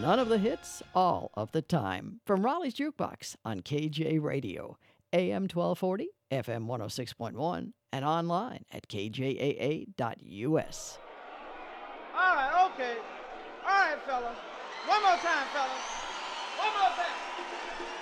None of the hits, all of the time. From Raleigh's Jukebox on KJ Radio, AM 1240, FM 106.1, and online at kjaa.us. All right, okay. All right, fellas. One more time, fellas. One more time.